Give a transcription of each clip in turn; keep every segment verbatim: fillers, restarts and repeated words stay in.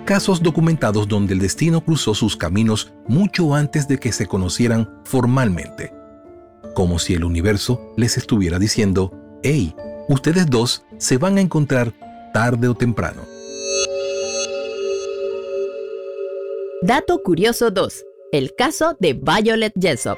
casos documentados donde el destino cruzó sus caminos mucho antes de que se conocieran formalmente. Como si el universo les estuviera diciendo, «Hey, ustedes dos se van a encontrar tarde o temprano». Dato curioso dos. El caso de Violet Jessop.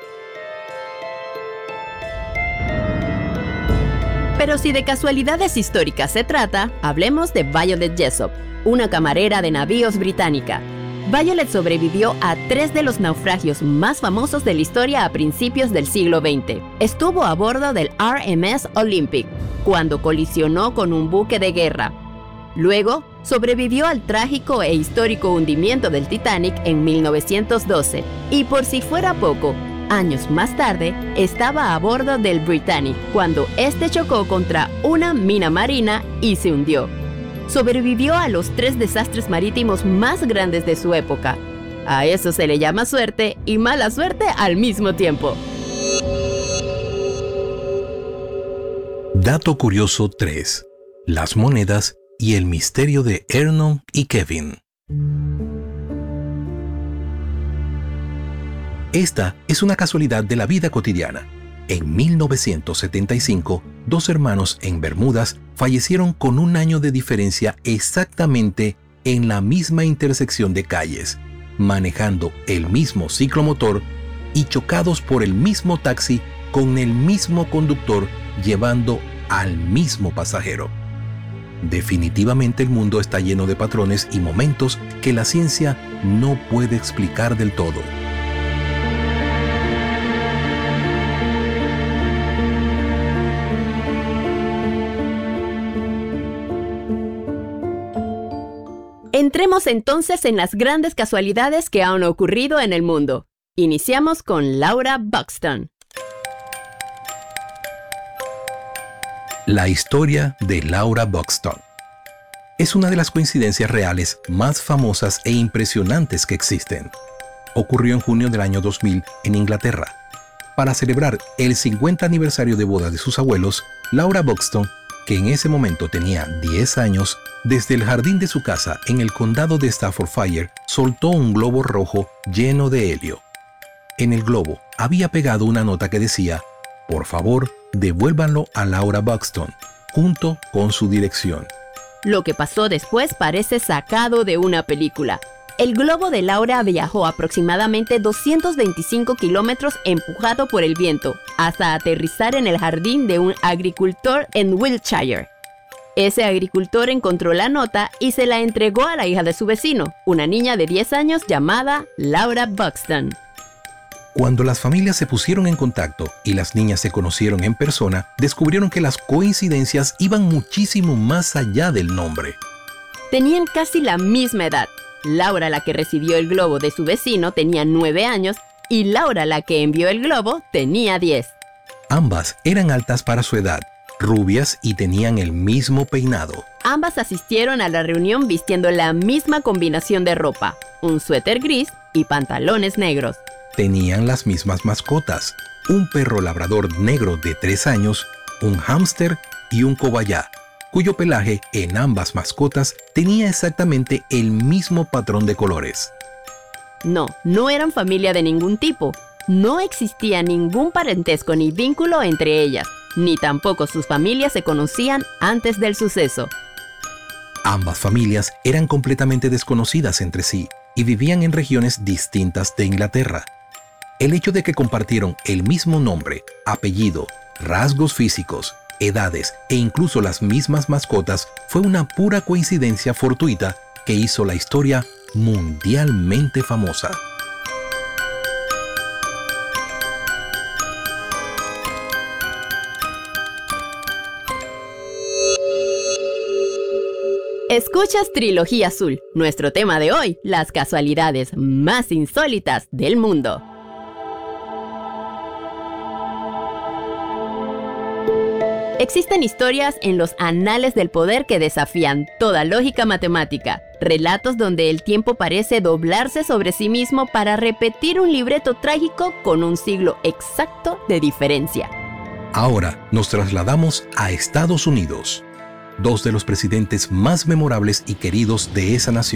Pero si de casualidades históricas se trata, hablemos de Violet Jessop, una camarera de navíos británica. Violet sobrevivió a tres de los naufragios más famosos de la historia a principios del siglo veinte. Estuvo a bordo del R M S Olympic, cuando colisionó con un buque de guerra. Luego, sobrevivió al trágico e histórico hundimiento del Titanic en mil novecientos doce. Y por si fuera poco, años más tarde, estaba a bordo del Britannic, cuando este chocó contra una mina marina y se hundió. Sobrevivió a los tres desastres marítimos más grandes de su época. A eso se le llama suerte y mala suerte al mismo tiempo. Dato curioso tres. Las monedas y el misterio de Ernon y Kevin. Esta es una casualidad de la vida cotidiana. En mil novecientos setenta y cinco, dos hermanos en Bermudas fallecieron con un año de diferencia exactamente en la misma intersección de calles, manejando el mismo ciclomotor y chocados por el mismo taxi con el mismo conductor llevando al mismo pasajero. Definitivamente el mundo está lleno de patrones y momentos que la ciencia no puede explicar del todo. Entremos entonces en las grandes casualidades que han ocurrido en el mundo. Iniciamos con Laura Buxton. La historia de Laura Buxton es una de las coincidencias reales más famosas e impresionantes que existen. Ocurrió en junio del año dos mil en Inglaterra. Para celebrar el cincuenta aniversario de boda de sus abuelos, Laura Buxton, que en ese momento tenía diez años, desde el jardín de su casa en el condado de Staffordshire, soltó un globo rojo lleno de helio. En el globo había pegado una nota que decía, «Por favor, devuélvanlo a Laura Buxton», junto con su dirección. Lo que pasó después parece sacado de una película. El globo de Laura viajó aproximadamente doscientos veinticinco kilómetros empujado por el viento, hasta aterrizar en el jardín de un agricultor en Wiltshire. Ese agricultor encontró la nota y se la entregó a la hija de su vecino, una niña de diez años llamada Laura Buxton. Cuando las familias se pusieron en contacto y las niñas se conocieron en persona, descubrieron que las coincidencias iban muchísimo más allá del nombre. Tenían casi la misma edad. Laura, la que recibió el globo de su vecino, tenía nueve años y Laura, la que envió el globo, tenía diez. Ambas eran altas para su edad, rubias y tenían el mismo peinado. Ambas asistieron a la reunión vistiendo la misma combinación de ropa, un suéter gris y pantalones negros. Tenían las mismas mascotas, un perro labrador negro de tres años, un hámster y un cobayá, cuyo pelaje en ambas mascotas tenía exactamente el mismo patrón de colores. No, no eran familia de ningún tipo. No existía ningún parentesco ni vínculo entre ellas, ni tampoco sus familias se conocían antes del suceso. Ambas familias eran completamente desconocidas entre sí y vivían en regiones distintas de Inglaterra. El hecho de que compartieron el mismo nombre, apellido, rasgos físicos, edades e incluso las mismas mascotas fue una pura coincidencia fortuita que hizo la historia mundialmente famosa. Escuchas Trilogía Azul, nuestro tema de hoy, las casualidades más insólitas del mundo. Existen historias en los anales del poder que desafían toda lógica matemática, relatos donde el tiempo parece doblarse sobre sí mismo para repetir un libreto trágico con un siglo exacto de diferencia. Ahora nos trasladamos a Estados Unidos. Dos de los presidentes más memorables y queridos de esa nación